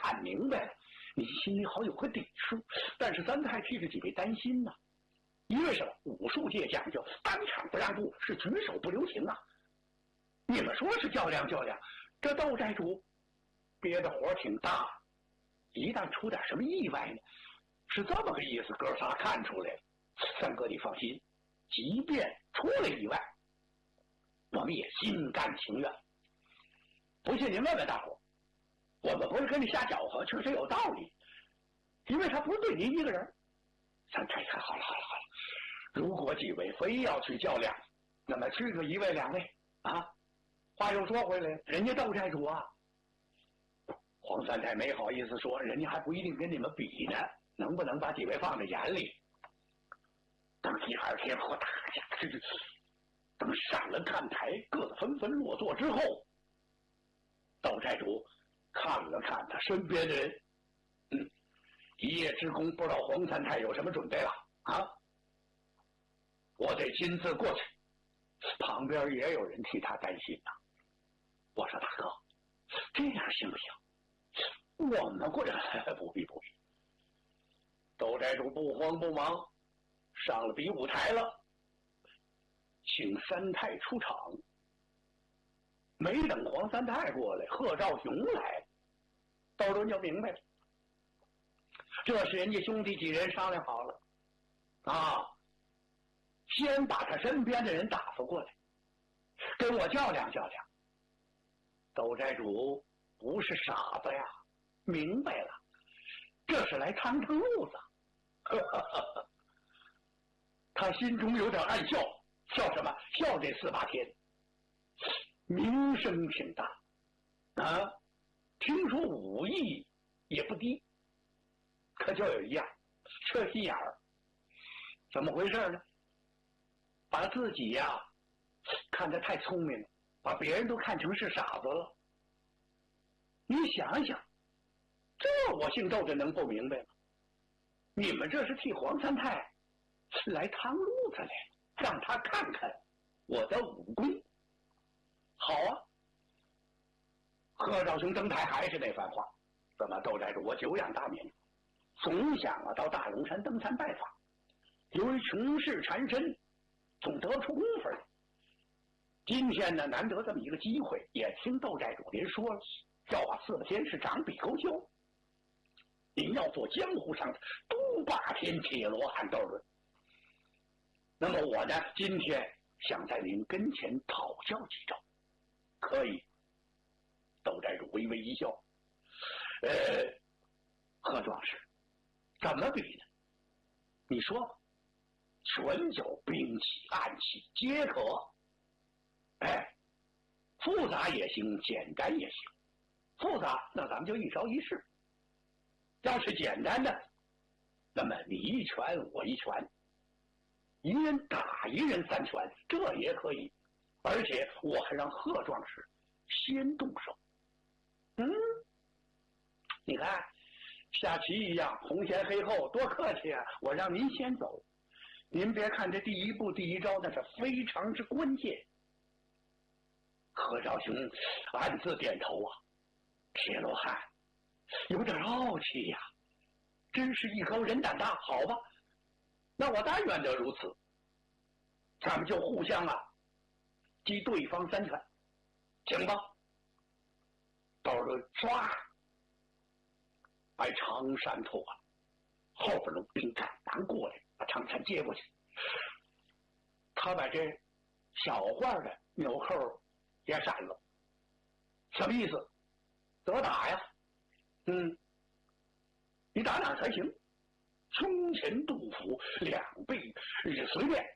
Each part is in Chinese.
看明白了，你心里好有个底数。但是三太替着几位担心呢，因为什么？武术界讲究当场不让步，是举手不留情啊。你们说是较量较量，这窦寨主憋的火挺大，一旦出点什么意外呢？是这么个意思，哥仨看出来了。三哥你放心，即便出了意外，我们也心甘情愿。不信您问问大伙，我们不是跟你瞎搅和，确实有道理。因为他不是对您一个人。三太太，好了，如果几位非要去较量，那么去个一位两位啊。话又说回来，人家窦寨主啊，黄三太没好意思说，人家还不一定跟你们比呢，能不能把几位放在眼里？等第二天和大家等上了看台，各自纷纷落座之后，窦寨主看了看他身边的人，一夜之功，不知道黄三太有什么准备了啊？我得亲自过去。旁边也有人替他担心呐。我说大哥，这样行不行？我们过来，不必。窦寨主不慌不忙，上了比武台了，请三太出场。没等黄三太过来，贺兆雄来了，窦伦就明白了，这是人家兄弟几人商量好了啊，先把他身边的人打发过来，跟我较量较量。窦寨主不是傻子呀，明白了，这是来趟路子。他心中有点暗笑，笑什么？笑这4、8天名声挺大啊，听说武艺也不低，可就有一样，缺心眼儿。怎么回事呢？把自己呀看得太聪明了，把别人都看成是傻子了。你想想，这我姓窦的能不明白吗？你们这是替黄三太来趟路子来了，让他看看我的武功。好啊，贺兆雄登台还是那番话，怎么窦寨主我久仰大名，总想到大龙山登山拜访，由于穷事缠身，总得不出功夫来。今天呢，难得这么一个机会，也听窦寨主您说了，叫我4个天是长比勾销，您要做江湖上的都霸天铁罗汉窦伦。那么我呢，今天想在您跟前讨教几招，可以？窦寨主微微一笑，贺壮士，怎么比呢？你说，拳脚兵器暗器皆可，复杂也行，简单也行。复杂，那咱们就一招一式；要是简单的，那么你一拳我一拳，一人打一人3拳，这也可以。而且我还让贺壮士先动手。你看下棋一样，红前黑后，多客气啊！我让您先走，您别看这第一步第一招那是非常之关键。贺兆雄暗自点头啊，铁罗汉有点傲气呀，真是艺高人胆大。好吧，那我但愿得如此，咱们就互相击对方3拳，请吧。到时候唰，把长衫脱了，后边的兵站拿过来，把长衫接过去。他把这小块的纽扣也闪了，什么意思？得打呀？你打哪才行？胸前肚腹，两臂随便。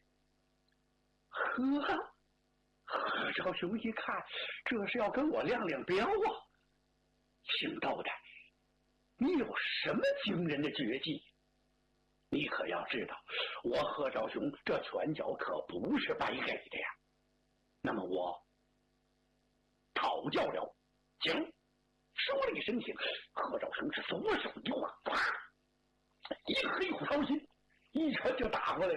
贺兆雄一看，这是要跟我亮亮标啊！姓窦的，你有什么惊人的绝技？你可要知道，我贺兆雄这拳脚可不是白给的呀。那么我讨教了，行。说了一声请，贺兆雄是左手一晃，啪，一个黑虎掏心，一拳就打过来。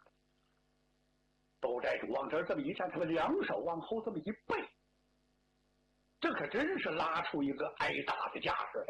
窦寨主往这儿这么一站，他们2手往后这么一背，这可真是拉出一个挨打的架势来。